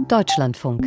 Deutschlandfunk.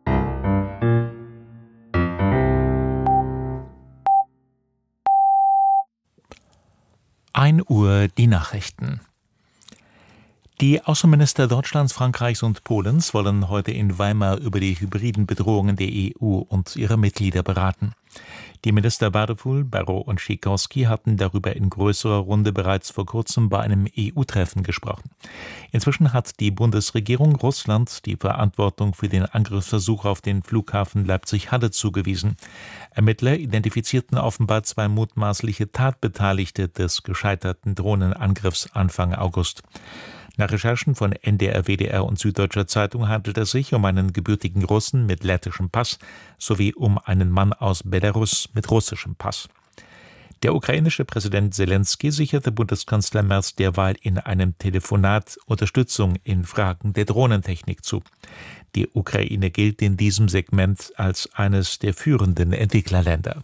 1 Uhr die Nachrichten. Die Außenminister Deutschlands, Frankreichs und Polens wollen heute in Weimar über die hybriden Bedrohungen der EU und ihrer Mitglieder beraten. Die Minister Wadefuhl, Barrot und Sikorski hatten darüber in größerer Runde bereits vor kurzem bei einem EU-Treffen gesprochen. Inzwischen hat die Bundesregierung Russland die Verantwortung für den Angriffsversuch auf den Flughafen Leipzig-Halle zugewiesen. Ermittler identifizierten offenbar 2 mutmaßliche Tatbeteiligte des gescheiterten Drohnenangriffs Anfang August. Nach Recherchen von NDR, WDR und Süddeutscher Zeitung handelt es sich um einen gebürtigen Russen mit lettischem Pass sowie um einen Mann aus Belarus mit russischem Pass. Der ukrainische Präsident Selenskyj sicherte Bundeskanzler Merz derweil in einem Telefonat Unterstützung in Fragen der Drohnentechnik zu. Die Ukraine gilt in diesem Segment als eines der führenden Entwicklerländer.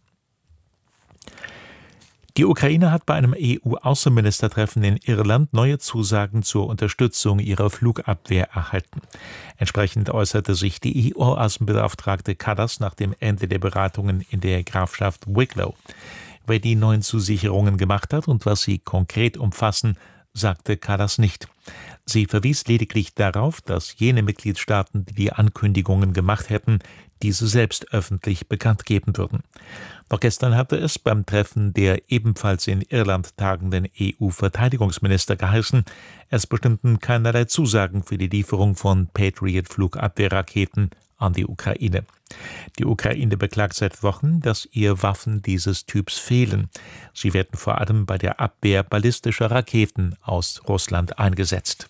Die Ukraine hat bei einem EU-Außenministertreffen in Irland neue Zusagen zur Unterstützung ihrer Flugabwehr erhalten. Entsprechend äußerte sich die EU-Außenbeauftragte Kallas nach dem Ende der Beratungen in der Grafschaft Wicklow. Wer die neuen Zusicherungen gemacht hat und was sie konkret umfassen, sagte Kallas nicht. Sie verwies lediglich darauf, dass jene Mitgliedstaaten, die die Ankündigungen gemacht hätten, diese selbst öffentlich bekannt geben würden. Noch gestern hatte es beim Treffen der ebenfalls in Irland tagenden EU-Verteidigungsminister geheißen, es bestimmten keinerlei Zusagen für die Lieferung von Patriot-Flugabwehrraketen an die Ukraine. Die Ukraine beklagt seit Wochen, dass ihr Waffen dieses Typs fehlen. Sie werden vor allem bei der Abwehr ballistischer Raketen aus Russland eingesetzt.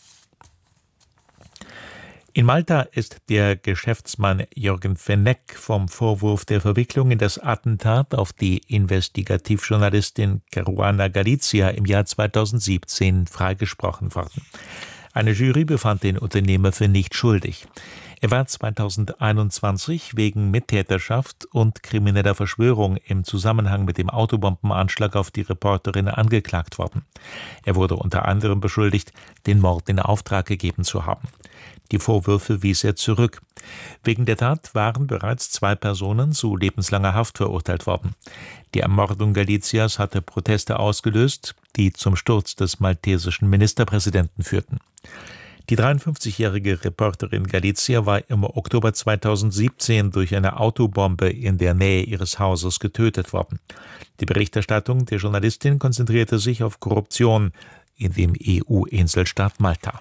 In Malta ist der Geschäftsmann Jürgen Fenech vom Vorwurf der Verwicklung in das Attentat auf die Investigativjournalistin Caruana Galizia im Jahr 2017 freigesprochen worden. Eine Jury befand den Unternehmer für nicht schuldig. Er war 2021 wegen Mittäterschaft und krimineller Verschwörung im Zusammenhang mit dem Autobombenanschlag auf die Reporterin angeklagt worden. Er wurde unter anderem beschuldigt, den Mord in Auftrag gegeben zu haben. Die Vorwürfe wies er zurück. Wegen der Tat waren bereits 2 Personen zu lebenslanger Haft verurteilt worden. Die Ermordung Galizias hatte Proteste ausgelöst, die zum Sturz des maltesischen Ministerpräsidenten führten. Die 53-jährige Reporterin Galizia war im Oktober 2017 durch eine Autobombe in der Nähe ihres Hauses getötet worden. Die Berichterstattung der Journalistin konzentrierte sich auf Korruption in dem EU-Inselstaat Malta.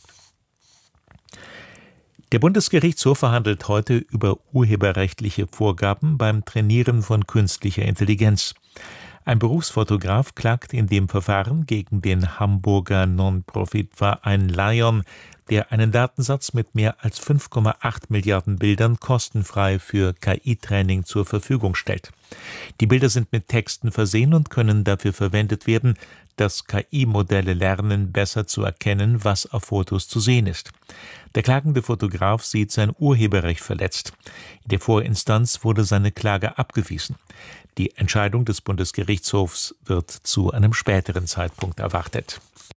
Der Bundesgerichtshof verhandelt heute über urheberrechtliche Vorgaben beim Trainieren von künstlicher Intelligenz. Ein Berufsfotograf klagt in dem Verfahren gegen den Hamburger Non-Profit-Verein Lion, der einen Datensatz mit mehr als 5,8 Milliarden Bildern kostenfrei für KI-Training zur Verfügung stellt. Die Bilder sind mit Texten versehen und können dafür verwendet werden, dass KI-Modelle lernen, besser zu erkennen, was auf Fotos zu sehen ist. Der klagende Fotograf sieht sein Urheberrecht verletzt. In der Vorinstanz wurde seine Klage abgewiesen. Die Entscheidung des Bundesgerichtshofs wird zu einem späteren Zeitpunkt erwartet.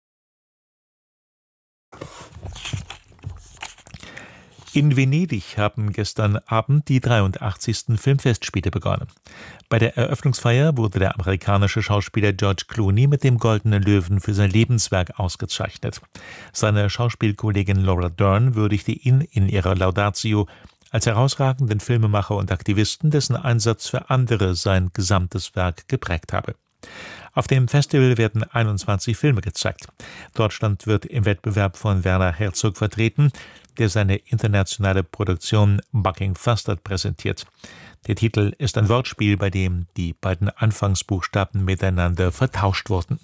In Venedig haben gestern Abend die 83. Filmfestspiele begonnen. Bei der Eröffnungsfeier wurde der amerikanische Schauspieler George Clooney mit dem Goldenen Löwen für sein Lebenswerk ausgezeichnet. Seine Schauspielkollegin Laura Dern würdigte ihn in ihrer Laudatio als herausragenden Filmemacher und Aktivisten, dessen Einsatz für andere sein gesamtes Werk geprägt habe. Auf dem Festival werden 21 Filme gezeigt. Deutschland wird im Wettbewerb von Werner Herzog vertreten, der seine internationale Produktion Bucking Fastard präsentiert. Der Titel ist ein Wortspiel, bei dem die beiden Anfangsbuchstaben miteinander vertauscht wurden.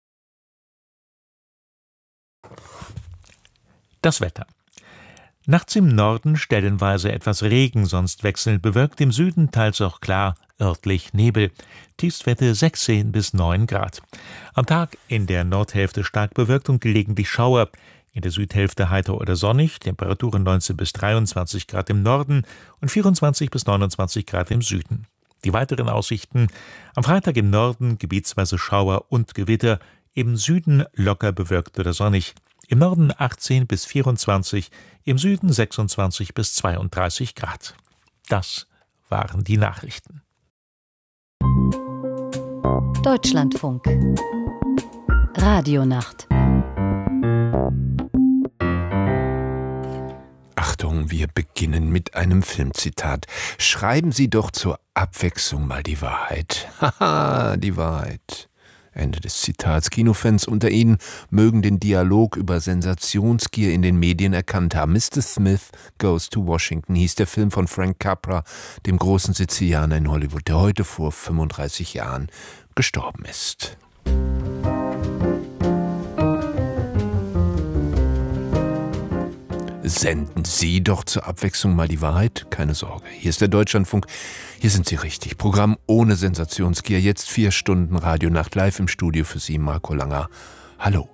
Das Wetter. Nachts im Norden stellenweise etwas Regen, sonst wechselnd bewölkt, im Süden teils auch klar, örtlich Nebel. Tiefstwerte 16 bis 9 Grad. Am Tag in der Nordhälfte stark bewölkt und gelegentlich Schauer. In der Südhälfte heiter oder sonnig, Temperaturen 19 bis 23 Grad im Norden und 24 bis 29 Grad im Süden. Die weiteren Aussichten: am Freitag im Norden gebietsweise Schauer und Gewitter, im Süden locker bewölkt oder sonnig. Im Norden 18 bis 24, im Süden 26 bis 32 Grad. Das waren die Nachrichten. Deutschlandfunk Radionacht. Achtung, wir beginnen mit einem Filmzitat. Schreiben Sie doch zur Abwechslung mal die Wahrheit. Haha, die Wahrheit. Ende des Zitats. Kinofans unter Ihnen mögen den Dialog über Sensationsgier in den Medien erkannt haben. Mr. Smith Goes to Washington hieß der Film von Frank Capra, dem großen Sizilianer in Hollywood, der heute vor 35 Jahren gestorben ist. Senden Sie doch zur Abwechslung mal die Wahrheit? Keine Sorge. Hier ist der Deutschlandfunk. Hier sind Sie richtig. Programm ohne Sensationsgier. Jetzt 4 Stunden Radionacht live im Studio für Sie, Marco Langer. Hallo.